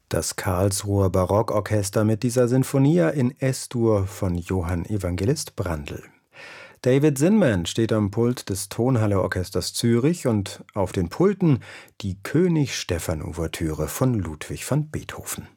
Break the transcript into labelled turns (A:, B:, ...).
A: Das Karlsruher Barockorchester mit dieser Sinfonia in S-Dur von Johann Evangelist Brandl. David Zinman steht am Pult des Tonhalle Orchesters Zürich und auf den Pulten die König-Stephan-Ouvertüre von Ludwig van Beethoven.